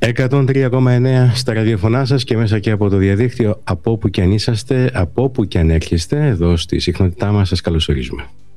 103,9 στα ραδιοφωνά σας και μέσα και από το διαδίκτυο, από όπου και αν είσαστε, από όπου και αν έρχεστε, εδώ στη συχνότητά μας σας καλωσορίζουμε.